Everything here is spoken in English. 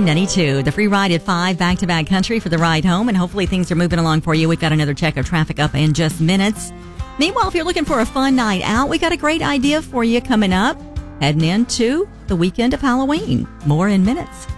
K92. The free ride at 5, back-to-back country for the ride home, and hopefully things are moving along for you. We've got another check of traffic up in just minutes. Meanwhile, if you're looking for a fun night out, we got a great idea for you coming up, heading into the weekend of Halloween. More in minutes.